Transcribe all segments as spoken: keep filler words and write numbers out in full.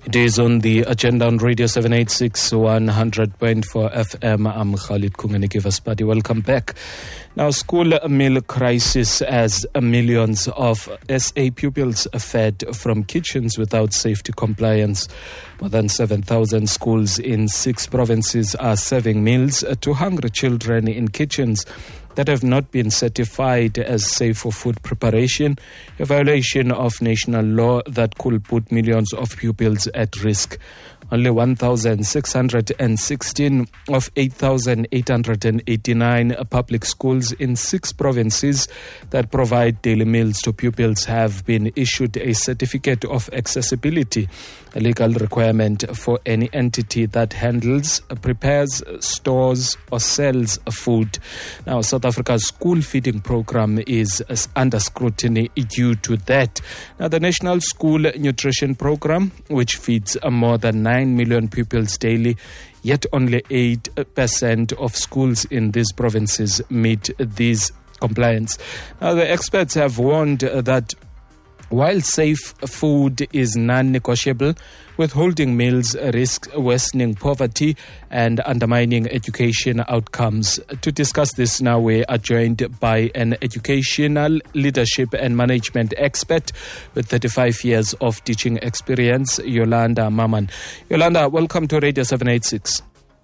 It is on the agenda on Radio seven eighty-six, one hundred point four F M. I'm Khalid Kunganikivasipati. Welcome back. Now, school meal crisis as millions of S A pupils fed from kitchens without safety compliance. More than seven thousand schools in six provinces are serving meals to hungry children in kitchens that have not been certified as safe for food preparation, a violation of national law that could put millions of pupils at risk. Only one thousand six hundred sixteen of eight thousand eight hundred eighty-nine public schools in six provinces that provide daily meals to pupils have been issued a certificate of accessibility, a legal requirement for any entity that handles, prepares, stores or sells food. Now, South Africa's school feeding program is under scrutiny due to that. Now, the National School Nutrition Program, which feeds more than nine million pupils daily, yet only eight percent of schools in these provinces meet these compliance. Now, the experts have warned that while safe food is non-negotiable, withholding meals risks worsening poverty and undermining education outcomes. To discuss this now, we are joined by an educational leadership and management expert with thirty-five years of teaching experience, Yolanda Maman. Yolanda, welcome to Radio seven eighty-six.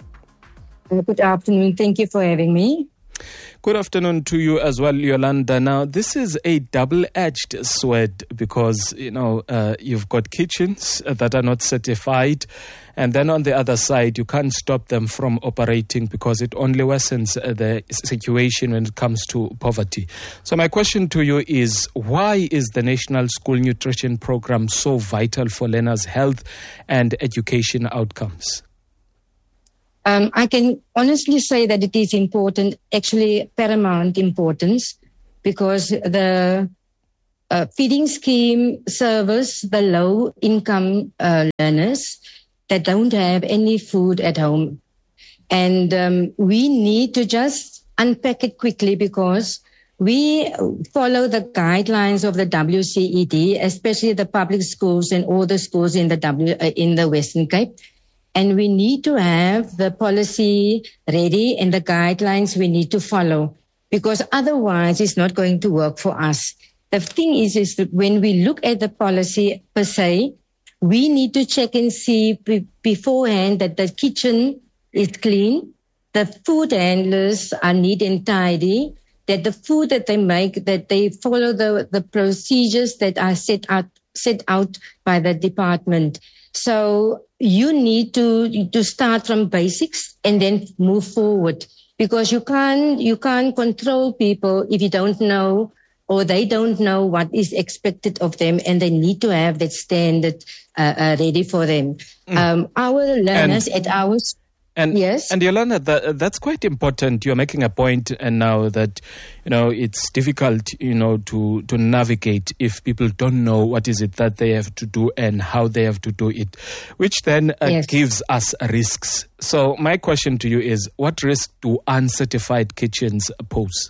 Good afternoon. Thank you for having me. Good afternoon to you as well, Yolanda. Now, this is a double-edged sword because, you know, uh, you've got kitchens that are not certified, and then on the other side, you can't stop them from operating because it only worsens the situation when it comes to poverty. So my question to you is, why is the National School Nutrition Program so vital for learners' health and education outcomes? Um, I can honestly say that it is important, actually paramount importance, because the uh, feeding scheme serves the low-income uh, learners that don't have any food at home. And um, we need to just unpack it quickly because we follow the guidelines of the W C E D, especially the public schools and all the schools in the W uh, in the Western Cape. And we need to have the policy ready and the guidelines we need to follow, because otherwise it's not going to work for us. The thing is, is that when we look at the policy per se, we need to check and see be- beforehand that the kitchen is clean, the food handlers are neat and tidy, that the food that they make, that they follow the, the procedures that are set out, set out by the department. So you need to to start from basics and then move forward, because you can't you can't control people if you don't know or they don't know what is expected of them, and they need to have that standard uh, uh, ready for them. Mm. Um, our learners and, at our and yes, and Yolanda, that, that's quite important. You're making a point, and now that you know it's difficult, you know, to to navigate if people don't know what is it that they have to do and how they have to do it, which then uh, yes. gives us risks. So my question to you is, what risk do uncertified kitchens pose?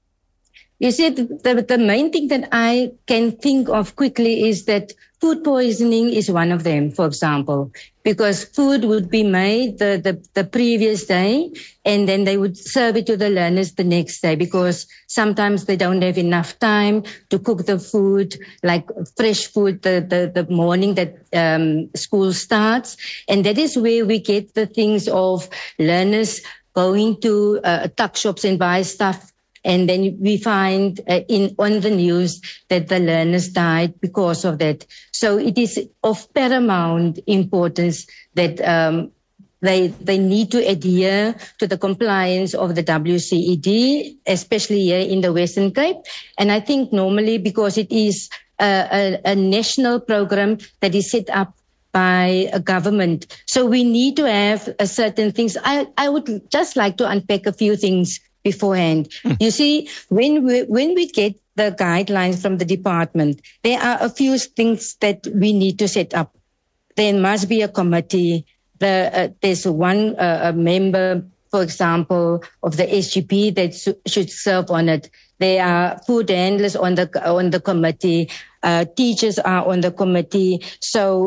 You see, the, the main thing that I can think of quickly is that food poisoning is one of them, for example, because food would be made the, the, the previous day and then they would serve it to the learners the next day, because sometimes they don't have enough time to cook the food, like fresh food, the, the, the morning that um, school starts. And that is where we get the things of learners going to uh, tuck shops and buy stuff. And then we find uh, in on the news that the learners died because of that. So it is of paramount importance that um, they they need to adhere to the compliance of the W C E D, especially here in the Western Cape. And I think normally, because it is a, a, a national program that is set up by a government, so we need to have a certain things. I, I would just like to unpack a few things beforehand. Mm. You see, when we when we get the guidelines from the department, there are a few things that we need to set up. There must be a committee. The, uh, there's one uh, a member, for example, of the S G P that su- should serve on it. There are food handlers on the on the committee. Uh, teachers are on the committee. So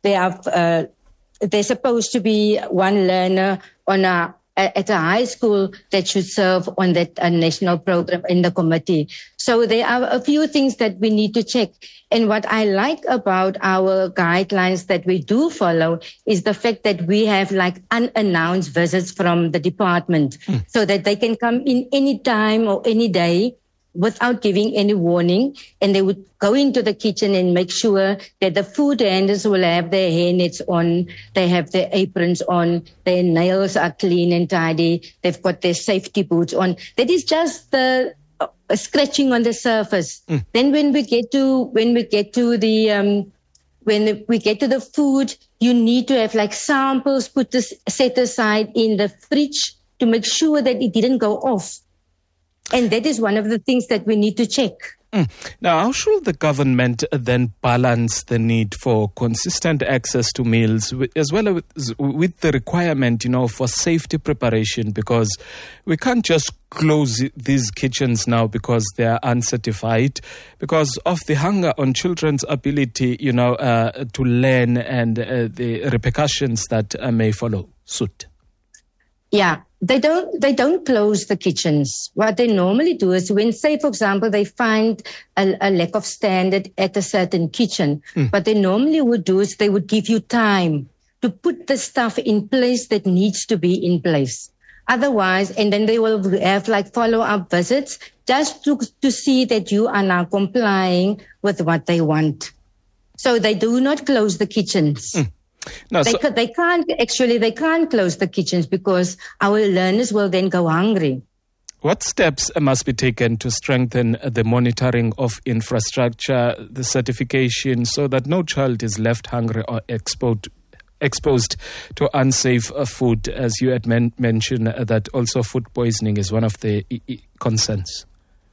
they are, uh, there's supposed to be one learner on a, at a high school that should serve on that uh, national program in the committee. So there are a few things that we need to check. And what I like about our guidelines that we do follow is the fact that we have like unannounced visits from the department mm. so that they can come in any time or any day without giving any warning, and they would go into the kitchen and make sure that the food handlers will have their hairnets on, they have their aprons on, their nails are clean and tidy, they've got their safety boots on. That is just the uh, scratching on the surface. Mm. Then when we get to when we get to the um, when we get to the food, you need to have like samples put this, set aside in the fridge to make sure that it didn't go off. And that is one of the things that we need to check. Mm. Now, how should the government then balance the need for consistent access to meals as well as with the requirement, you know, for safety preparation? Because we can't just close these kitchens now because they are uncertified, because of the hunger on children's ability, you know, uh, to learn and uh, the repercussions that uh, may follow suit. Yeah. They don't, they don't close the kitchens. What they normally do is when, say, for example, they find a, a lack of standard at a certain kitchen, mm. what they normally would do is they would give you time to put the stuff in place that needs to be in place. Otherwise, and then they will have like follow-up visits just to, to see that you are now complying with what they want. So they do not close the kitchens. Mm. No, they, so, they can't actually, they can't close the kitchens because our learners will then go hungry. What steps must be taken to strengthen the monitoring of infrastructure, the certification, so that no child is left hungry or exposed exposed to unsafe food? As you had men- mentioned, uh, that also food poisoning is one of the I- I concerns.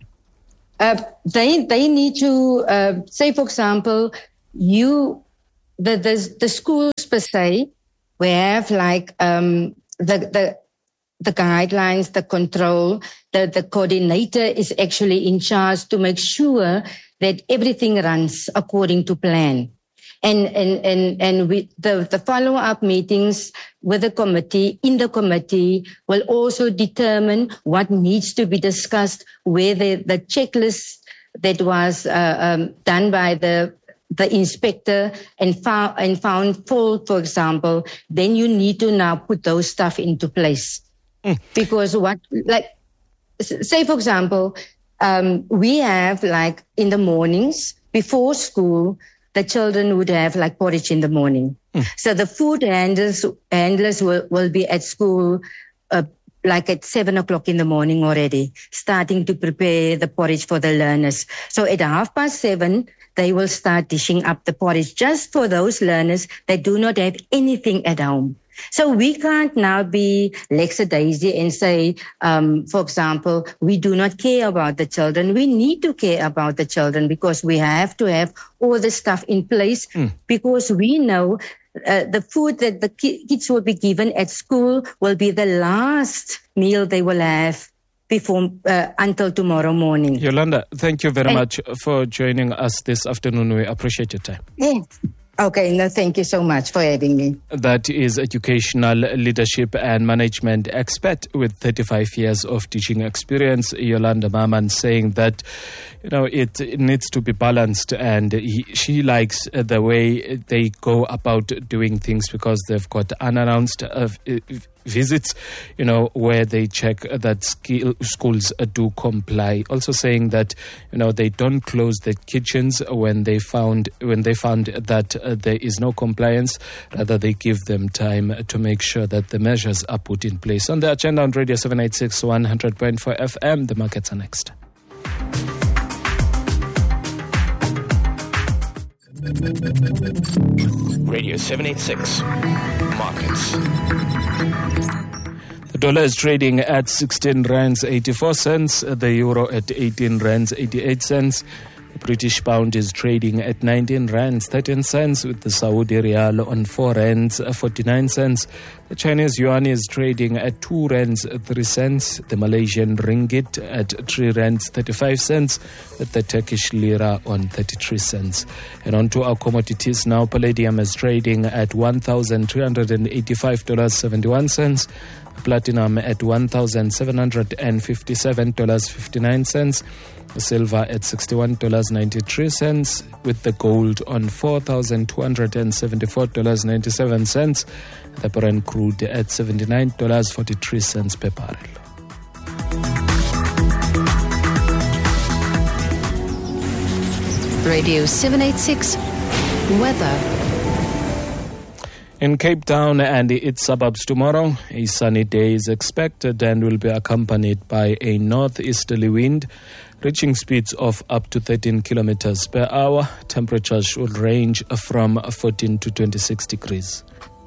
Uh, they they need to uh, say, for example, you. The, the the schools per se, we have like um, the the the guidelines, the control. The the coordinator is actually in charge to make sure that everything runs according to plan. And and and and we, the the follow up meetings with the committee in the committee will also determine what needs to be discussed. Where the the checklist that was uh, um, done by the the inspector and found, and found fault, for example, then you need to now put those stuff into place. Mm. Because what, like, say, for example, um, we have, like, in the mornings, before school, the children would have, like, porridge in the morning. Mm. So the food handlers, handlers will, will be at school, uh, like at seven o'clock in the morning already, starting to prepare the porridge for the learners. So at half past seven, they will start dishing up the porridge just for those learners that do not have anything at home. So we can't now be lackadaisy and say, um, for example, we do not care about the children. We need to care about the children because we have to have all the stuff in place mm. because we know uh, the food that the ki- kids will be given at school will be the last meal they will have before uh, until tomorrow morning. Yolanda, thank you very and, much for joining us this afternoon. We appreciate your time. Yeah. Okay, no, thank you so much for having me. That is educational leadership and management expert with thirty-five years of teaching experience, Yolanda Maman, saying that, you know, it, it needs to be balanced, and he, she likes the way they go about doing things because they've got unannounced uh, visits, you know, where they check that skill, schools do comply. Also saying that, you know, they don't close the kitchens when they found when they found that uh, there is no compliance. Rather, they give them time to make sure that the measures are put in place. On the agenda on Radio seven eighty-six, one hundred point four F M, the markets are next. Radio seven eighty-six, markets. The dollar is trading at sixteen rands eighty-four cents, the euro at eighteen rands eighty-eight cents, The British pound is trading at nineteen rands thirteen cents, with the Saudi riyal on four rands forty-nine cents. The Chinese yuan is trading at two rands three cents. The Malaysian ringgit at three rands thirty-five cents, with the Turkish lira on thirty-three cents. And on to our commodities now. Palladium is trading at one thousand three hundred eighty-five dollars and seventy-one cents. Platinum at one thousand seven hundred fifty-seven dollars and fifty-nine cents. Silver at sixty-one dollars and ninety-three cents, with the gold on four thousand two hundred seventy-four dollars and ninety-seven cents. The Brent crude at seventy-nine dollars and forty-three cents per barrel. Radio seven eighty-six Weather. In Cape Town and its suburbs tomorrow, a sunny day is expected and will be accompanied by a northeasterly wind reaching speeds of up to thirteen kilometers per hour. Temperatures should range from fourteen to twenty-six degrees.